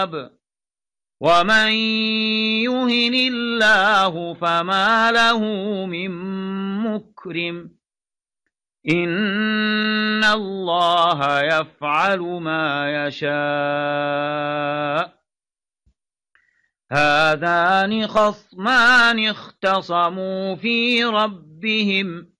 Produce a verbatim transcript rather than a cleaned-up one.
ومن يهن الله فما له من مكرم إن الله يفعل ما يشاء هذان خصمان اختصموا في ربهم